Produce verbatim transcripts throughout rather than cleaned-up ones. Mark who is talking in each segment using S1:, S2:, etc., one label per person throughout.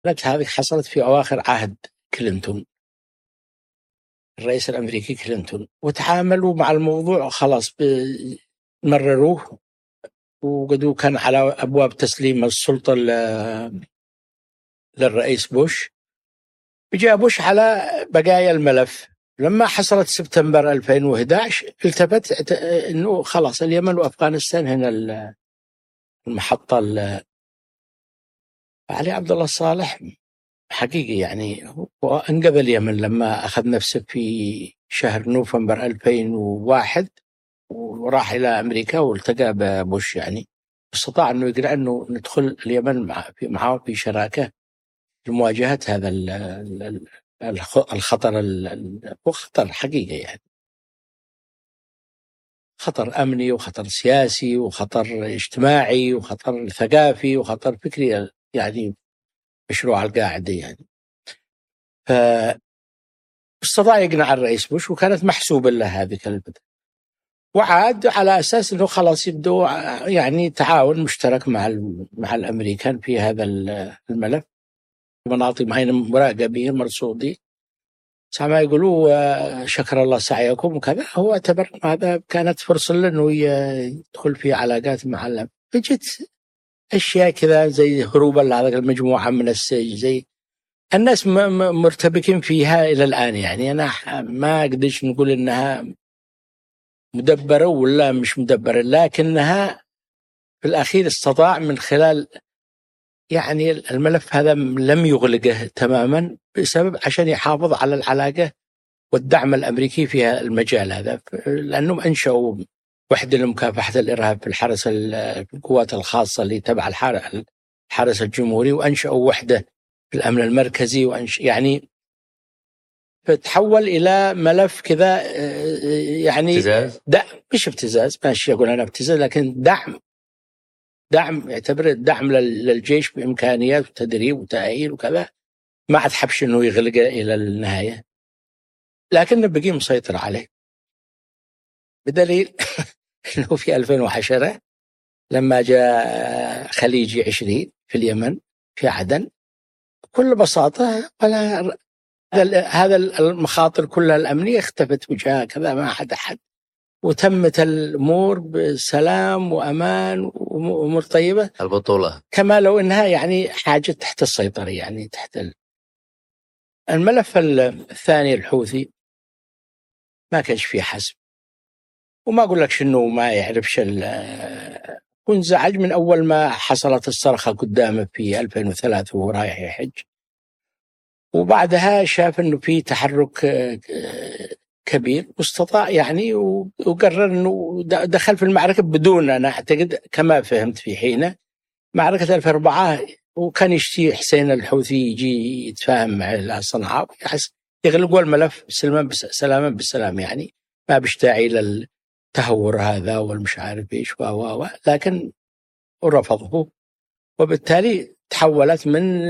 S1: هذه حصلت في أواخر عهد كلينتون، الرئيس الأمريكي كلينتون، وتعاملوا مع الموضوع خلاص مرروه، وقدوا كان على أبواب تسليم السلطة للرئيس بوش. جاء بوش على بقايا الملف. لما حصلت سبتمبر ألفين وأحد عشر التفت أنه خلاص اليمن وأفغانستان هنا المحطة. علي عبد الله صالح حقيقي يعني هو أنقذ اليمن لما أخذ نفسه في شهر نوفمبر ألفين وواحد وراح إلى أمريكا والتقى ببوش، يعني استطاع أنه يقنع أنه ندخل اليمن معه في شراكة لمواجهة هذا الخطر. هو خطر حقيقي، يعني خطر أمني وخطر سياسي وخطر اجتماعي وخطر ثقافي وخطر فكري، يعني مشروع القاعدة يعني. فاستطاع يقنع الرئيس بوش، وكانت محسوبة له هذه البدء، وعاد على أساس أنه خلاص يبدو يعني تعاون مشترك مع مع الأمريكان في هذا الملف، مناطق معينة مراقبة به مرصودي. ما يقولوا شكر الله سعيكم وكذا، هو اعتبر هذا كانت فرصة له أنه يدخل في علاقات مع الأمريكان. فجت أشياء كذا زي هروب هذا المجموعة من السجن، زي الناس مرتبكين فيها إلى الآن. يعني أنا ما أقدرش نقول إنها مدبرة ولا مش مدبرة، لكنها في الأخير استطاع من خلال يعني الملف هذا لم يغلقه تماما بسبب عشان يحافظ على العلاقة والدعم الأمريكي في المجال هذا، لأنهم أنشأوا وحدة لمكافحة الإرهاب في الحرس القوات الخاصة اللي تبع الحرس الجمهوري، وأنشأوا وحدة في الأمن المركزي، وأنش يعني فتحول إلى ملف كذا يعني ابتزاز، مش ابتزاز، ماشي أقول أنا ابتزاز، لكن دعم دعم يعتبر دعم للجيش بإمكانيات وتدريب وتأهيل وكذا، ما عاد حبش إنه يغلق إلى النهاية، لكنه بقي مسيطر عليه. بدليل إنه في ألفين وعشرة لما جاء خليجي عشرين في اليمن في عدن، بكل بساطة ولا هذا المخاطر كلها الأمنية اختفت وجهها كذا، ما أحد أحد، وتمت الأمور بسلام وأمان وأمور طيبة،
S2: البطولة
S1: كما لو أنها يعني حاجة تحت السيطرة، يعني تحت الملف الثاني الحوثي ما كانش فيه حسم، وما أقول لك شنو ما يعرفش. وانزعج من أول ما حصلت الصرخة قدامه في ألفين وثلاثة وهو رايح يحج، وبعدها شاف أنه في تحرك كبير واستطاع يعني وقرر أنه دخل في المعركة بدون، أنا أعتقد كما فهمت في حينه معركة ألفين وأربعة، وكان يشتي حسين الحوثي يجي يتفاهم مع صنعاء يحس يغلقوا الملف سلما سلاما بالسلام، يعني ما بيشتاعي للتهور هذا والمش عارف ايش و و لكن رفضه، وبالتالي تحولت من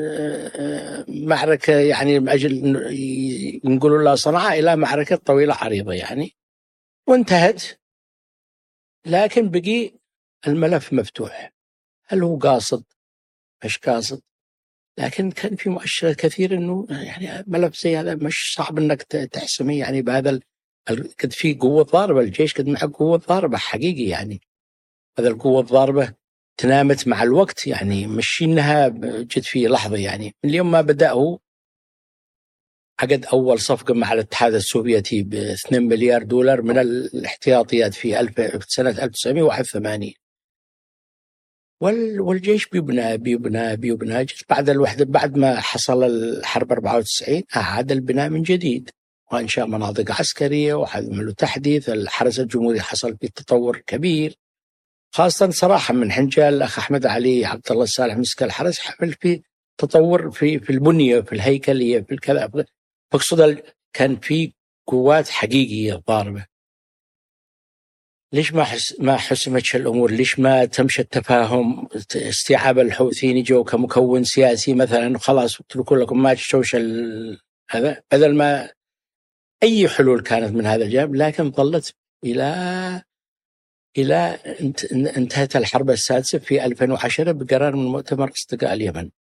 S1: معركة يعني من أجل نقول لها صنعاء إلى معركة طويلة عريضة يعني، وانتهت. لكن بقي الملف مفتوح، هل هو قاصد مش قاصد؟ لكن كان في مؤشرات كثير انه يعني ملف زي هذا مش صعب انك تحسمه، يعني بهذا ال... قد في قوة ضاربة، الجيش قد معه قوة ضاربة حقيقي، يعني هذا القوة الضاربة تنامت مع الوقت، يعني مش انها جت في لحظة. يعني من اليوم ما بدأ هو عقد اول صفقة مع الاتحاد السوفيتي ب اثنين مليار دولار من الاحتياطيات في ألف سنة ألف وتسعمائة وواحد وثمانين، والجيش بيبنى بيبنى بيبنى بعد الوحدة، بعد ما حصل الحرب أربعة وتسعين أعاد البناء من جديد وأنشأ مناطق عسكرية وعملوا تحديث. الحرس الجمهوري حصل فيه تطور كبير، خاصة صراحة من حين جاء الأخ أحمد علي عبد الله الصالح مسك الحرس، حمل فيه تطور في في البنية في الهيكلية في الكذا، فاقصد كان في قوات حقيقية ضاربة. ليش ما حس ما حسمتش الأمور؟ ليش ما تمشي التفاهم؟ استيعاب الحوثيين يجوا كمكون سياسي مثلا، خلاص اتركوا لكم ما تشوش هذا، بدل ما أي حلول كانت من هذا الجانب. لكن ظلت إلى إلى انتهت الحرب السادسة في ألفين وعشرة بقرار من مؤتمر أصدقاء اليمن.